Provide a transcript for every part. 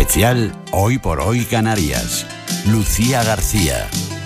Especial Hoy por Hoy Canarias. Lucía García.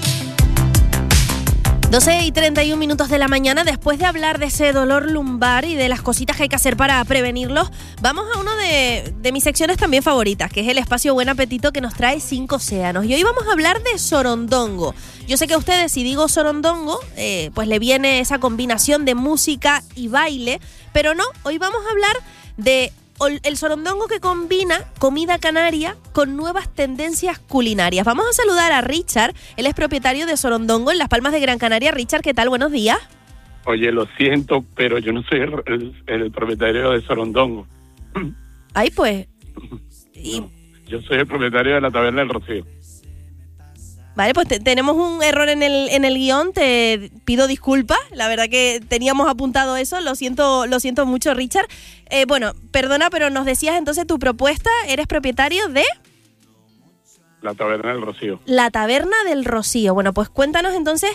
12:31 de la mañana, después de hablar de ese dolor lumbar y de las cositas que hay que hacer para prevenirlo, vamos a uno de mis secciones también favoritas, que es el espacio Buen Apetito, que nos trae 5 océanos. Y hoy vamos a hablar de sorondongo. Yo sé que a ustedes, si digo sorondongo, pues le viene esa combinación de música y baile, pero no, hoy vamos a hablar de el sorondongo que combina comida canaria con nuevas tendencias culinarias. Vamos a saludar a Richard, él es propietario de Sorondongo en Las Palmas de Gran Canaria. Richard, ¿qué tal? Buenos días. Oye, lo siento, pero yo no soy el propietario de Sorondongo. Ay, pues. No, yo soy el propietario de la Taberna del Rocío. Vale, pues tenemos un error en el guión, te pido disculpas, la verdad que teníamos apuntado eso, lo siento mucho, Richard. Bueno, perdona, pero nos decías entonces tu propuesta, eres propietario de... La Taberna del Rocío. La Taberna del Rocío. Bueno, pues cuéntanos entonces...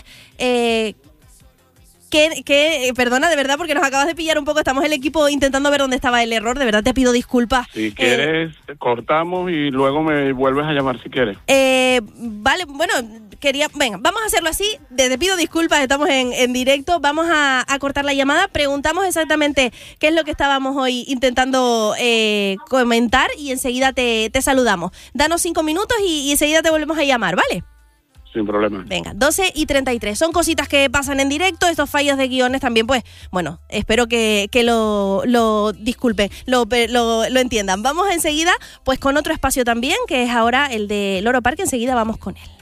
perdona, de verdad, porque nos acabas de pillar un poco, estamos el equipo intentando ver dónde estaba el error, de verdad te pido disculpas. Si quieres, cortamos y luego me vuelves a llamar si quieres. Vale, bueno, venga, vamos a hacerlo así, te pido disculpas, estamos en directo, vamos a cortar la llamada, preguntamos exactamente qué es lo que estábamos hoy intentando comentar y enseguida te saludamos. Danos 5 minutos y enseguida te volvemos a llamar, ¿vale? Sin problema. Venga, 12:33. Son cositas que pasan en directo, estos fallos de guiones también, pues, bueno, espero que lo disculpen, lo entiendan. Vamos enseguida, pues, con otro espacio también, que es ahora el de Loro Parque. Enseguida vamos con él.